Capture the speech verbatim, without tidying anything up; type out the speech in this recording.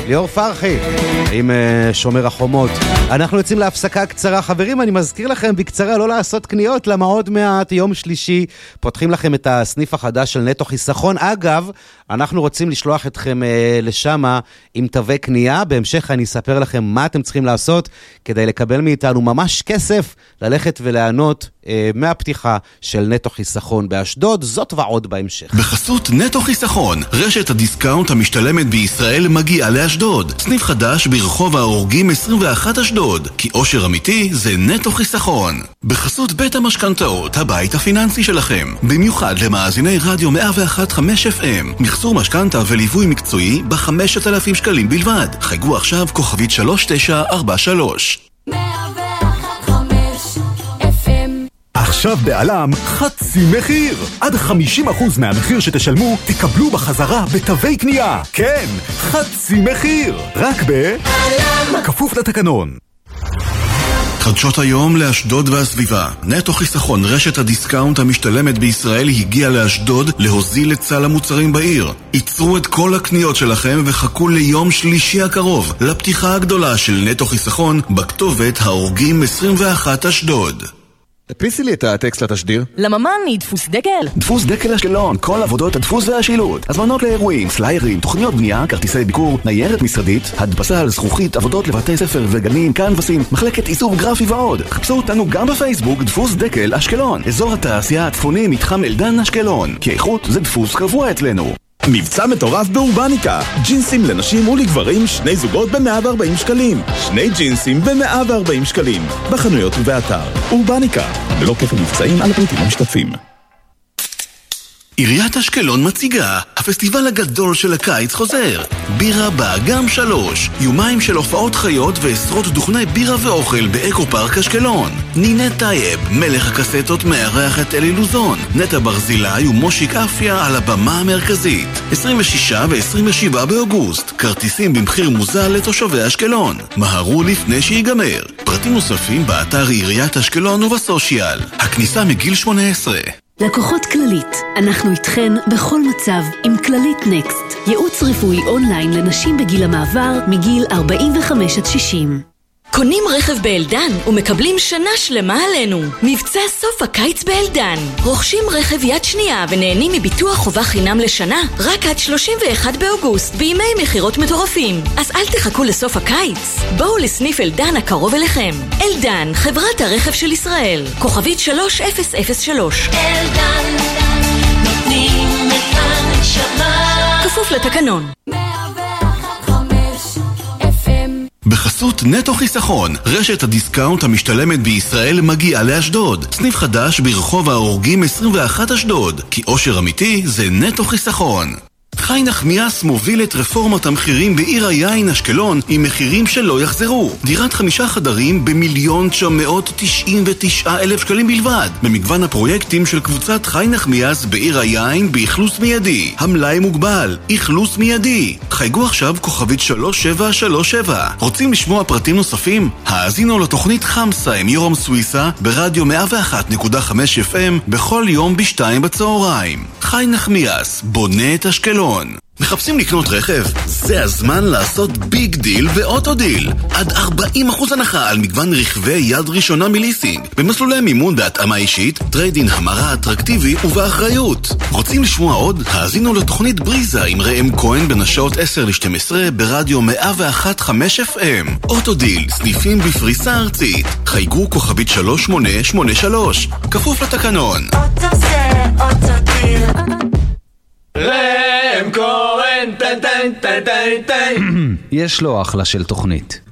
ליאור פרחי עם uh, שומר החומות. אנחנו יוצאים להפסקה קצרה. חברים, אני מזכיר לכם בקצרה לא לעשות קניות, למה עוד מעט יום שלישי פותחים לכם את הסניף החדש של נטו חיסכון. אגב, אנחנו רוצים לשלוח אתכם uh, לשם עם תווי קנייה. בהמשך אני אספר לכם מה אתם צריכים לעשות כדי לקבל מאיתנו ממש כסף ללכת ולענות uh, מהפתיחה של נטו חיסכון באשדוד. זאת ועוד בהמשך. בחסות נטו חיסכון, רשת הדיסקאונט המשתלמת בישראל מגיעה לאשדוד. סניף חדש ברחוב ההורגים עשרים ואחת אשדוד, כי אושר אמיתי זה נטו חיסכון. בחסות בית המשכנתאות, הבית הפיננסי שלכם, במיוחד למאזיני רדיו מאה ואחת נקודה חמש אף אם, מחסור משכנתה וליווי מקצועי ב-חמשת אלפים שקלים בלבד. חייגו עכשיו כוכבית שלוש תשע ארבע שלוש. עכשיו בעלם חצי מחיר. עד חמישים אחוז מהמחיר שתשלמו תקבלו בחזרה בתווי קנייה. כן, חצי מחיר. רק בעלם. כפוף לתקנון. חדשות היום לאשדוד והסביבה. נטו חיסכון, רשת הדיסקאונט המשתלמת בישראל, הגיע לאשדוד להוזיל את סל המוצרים בעיר. ייצרו את כל הקניות שלכם וחכו ליום שלישי הקרוב לפתיחה הגדולה של נטו חיסכון בכתובת ההורגים עשרים ואחת אשדוד. תדפיסי לי את הטקסט לתשדיר. לממן היא דפוס דקל. דפוס דקל אשקלון, כל עבודות הדפוס והשילוט. הזמנות לאירועים, סליירים, תוכניות בנייה, כרטיסי ביקור, ניירת משרדית, הדפסה על זכוכית, עבודות לבתי ספר וגנים, קנבסים, מחלקת עיצוב גרפי ועוד. חפשו אותנו גם בפייסבוק, דפוס דקל אשקלון. אזור התעשייה הצפוני, מתחם אלדן אשקלון. כי איכות זה דפוס קבוע אצלנו. מבצע מטורף באורבניקה. ג'ינסים לנשים ולגברים, שני זוגות ב-מאה וארבעים שקלים. שני ג'ינסים ב-מאה וארבעים שקלים. בחנויות ובאתר. אורבניקה. ללא כפל מבצעים על הפריטים המשתתפים. עיריית אשקלון מציגה, הפסטיבל הגדול של הקיץ חוזר. בירה באגם שלוש, יומיים של הופעות חיות ועשרות דוכני בירה ואוכל באקו פארק אשקלון. נינת טייב, מלך הקסטות, מארח את אלי לוזון. נטע ברזילי ומושיק אפיה על הבמה המרכזית. עשרים ושישה ו-עשרים ושבעה באוגוסט, כרטיסים במחיר מוזל לתושבי אשקלון. מהרו לפני שיגמר. פרטים נוספים באתר עיריית אשקלון ובסושיאל. הכניסה מגיל שמונה עשרה. לקוחות כללית, אנחנו איתכן בכל מצב עם כללית נקסט, ייעוץ רפואי אונליין לנשים בגיל המעבר מגיל ארבעים וחמש עד שישים. קונים רכב באלדן ומקבלים שנה שלמה עלינו. מבצע סוף הקיץ באלדן. רוכשים רכב יד שנייה ונהנים מביטוח חובה חינם לשנה רק עד שלושים ואחד באוגוסט בימי מחירות מטורפים. אז אל תחכו לסוף הקיץ. בואו לסניף אלדן הקרוב אליכם. אלדן, חברת הרכב של ישראל. כוכבית שלוש אפס אפס שלוש. אלדן, נותנים את הנשמה. כפוף לתקנון. בחסות נטו חיסכון, רשת הדיסקאונט המשתלמת בישראל מגיעה לאשדוד. סניף חדש ברחוב ההורגים עשרים ואחת אשדוד, כי אושר אמיתי זה נטו חיסכון. חי נחמיאס מוביל את רפורמת המחירים בעיר היין אשקלון עם מחירים שלא יחזרו. דירת חמישה חדרים במיליון תשע מאות תשעים ותשעה אלף שקלים בלבד. במגוון הפרויקטים של קבוצת חי נחמיאס בעיר היין באכלוס מיידי. המלאי מוגבל, אכלוס מיידי. חייגו עכשיו כוכבית שלוש שבע שלוש שבע. רוצים לשמוע פרטים נוספים? האזינו לתוכנית חמסה עם יורם סוויסה ברדיו מאה ואחת נקודה חמש אף אם בכל יום בשתיים בצהריים. חי נחמיאס, בונה את אשקלון. מחפשים לקנות רכב? זה הזמן לעשות ביג דיל ואוטו דיל. עד ארבעים אחוז הנחה על מגוון רכבי יד ראשונה מליסינג. במסלולי מימון בהתאמה אישית, טריידין המרה אטרקטיבי ובאחריות. רוצים לשמוע עוד? האזינו לתוכנית בריזה עם ראם כהן בין השעות עשר לשתים עשרה ברדיו מאה ואחת נקודה חמש אף אם. אוטו דיל, סניפים בפריסה ארצית. חייגו כוכבית שלוש שמונה שמונה שלוש. כפוף לתקנון. אוטו זה אוטו דיל. ראם כהן, טן טן טן טן טן. יש לו אחלה של תוכנית.